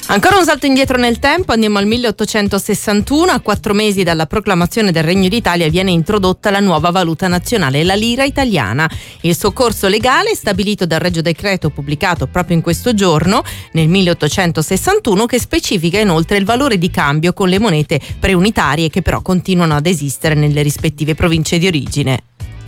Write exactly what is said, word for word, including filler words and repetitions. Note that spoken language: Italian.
Ancora un salto indietro nel tempo, andiamo al milleottocentosessantuno. A quattro mesi dalla proclamazione del Regno d'Italia viene introdotta la nuova valuta nazionale, la lira italiana. Il suo corso legale è stabilito dal Regio Decreto pubblicato proprio in questo giorno, nel milleottocentosessantuno, che specifica inoltre il valore di cambio con le monete preunitarie che però continuano ad esistere nelle rispettive province di origine.